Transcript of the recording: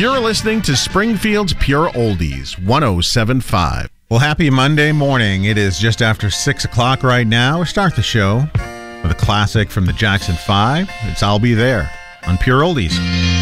You're listening to Springfield's Pure Oldies, 107.5. Well, happy Monday morning. It is just after 6 o'clock right now. We start the show with a classic from the Jackson 5. It's I'll Be There on Pure Oldies.